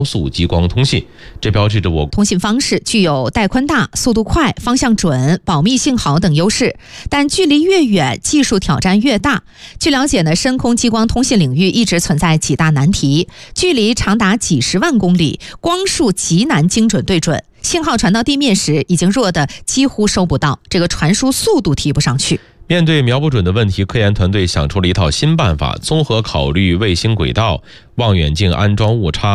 速激光通信，这标志着我通信方式具有带宽大、速度快、方向准、保密性好等优势，但距离越远，技术挑战越大。据了解呢，深空激光通信领域一直存在几大难题：距离长达几十万公里，光束极难精准对准，信号传到地面时已经弱得几乎收不到，这个传输速度提不上去。 面对瞄不准的问题，科研团队想出了一套新办法，综合考虑卫星轨道、望远镜安装误差、